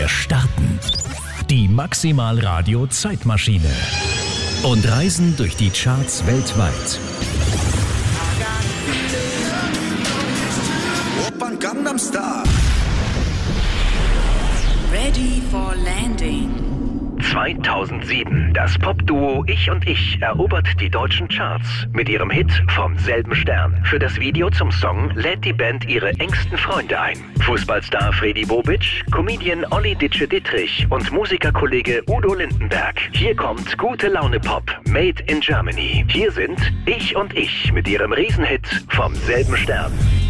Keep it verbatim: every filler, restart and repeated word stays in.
Wir starten die Maximal Radio Zeitmaschine und reisen durch die Charts weltweit. Opern Gangnam Style. Ready for landing. zweitausendsieben. Das Popduo Ich und Ich erobert die deutschen Charts mit ihrem Hit Vom selben Stern. Für das Video zum Song lädt die Band ihre engsten Freunde ein. Fußballstar Fredi Bobic, Comedian Olli Ditsche-Dittrich und Musikerkollege Udo Lindenberg. Hier kommt gute Laune Pop, made in Germany. Hier sind Ich und Ich mit ihrem Riesenhit Vom selben Stern.